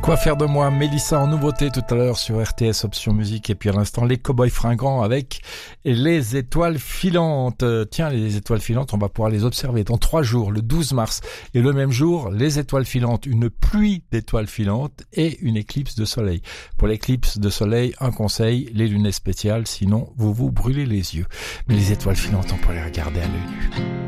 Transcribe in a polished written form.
Quoi faire de moi, Mélissa en nouveauté tout à l'heure sur RTS Option Musique, et puis à l'instant les Cowboys Fringants avec les étoiles filantes. Tiens, les étoiles filantes, on va pouvoir les observer dans 3 jours, le 12 mars, et le même jour, les étoiles filantes, une pluie d'étoiles filantes et une éclipse de soleil. Pour l'éclipse de soleil, un conseil, les lunettes spéciales, sinon vous vous brûlez les yeux. Mais les étoiles filantes, on peut les regarder à l'œil nu.